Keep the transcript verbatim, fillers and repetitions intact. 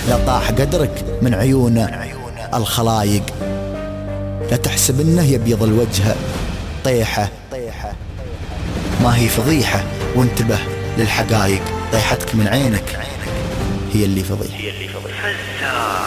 لطاح قدرك من عيون الخلايق. لا تحسب انه يبيض الوجه طيحة، ما هي فضيحة، وانتبه للحقايق. طيحتك من عينك هي اللي فضيحة.